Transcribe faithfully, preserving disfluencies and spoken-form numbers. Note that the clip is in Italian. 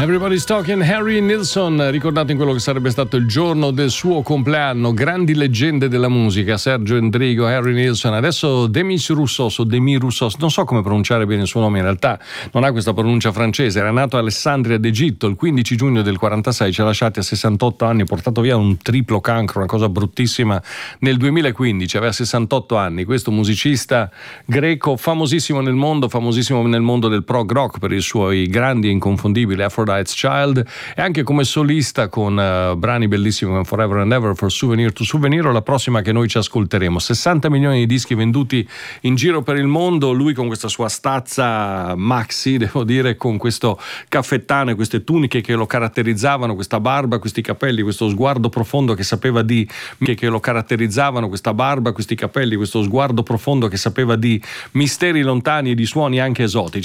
Everybody's Talking, Harry Nilsson, ricordato in quello che sarebbe stato il giorno del suo compleanno. Grandi leggende della musica, Sergio Endrigo, Harry Nilsson. Adesso Demis Roussos o Demis Roussos, non so come pronunciare bene il suo nome, in realtà non ha questa pronuncia francese. Era nato a Alessandria d'Egitto il quindici giugno del quarantasei, ci ha lasciati a sessantotto anni, portato via un triplo cancro, una cosa bruttissima, nel duemilaquindici, aveva sessantotto anni. Questo musicista greco famosissimo nel mondo, famosissimo nel mondo del prog rock per i suoi grandi e inconfondibili Aphrodite's Child, e anche come solista con uh, brani bellissimi come Forever and Ever, For Souvenir to Souvenir, la prossima che noi ci ascolteremo. sessanta milioni di dischi venduti in giro per il mondo, lui con questa sua stazza maxi, devo dire, con questo caffettano e queste tuniche che lo caratterizzavano, questa barba, questi capelli, questo sguardo profondo che sapeva di che, che lo caratterizzavano, questa barba, questi capelli, questo sguardo profondo che sapeva di misteri lontani e di suoni anche esotici.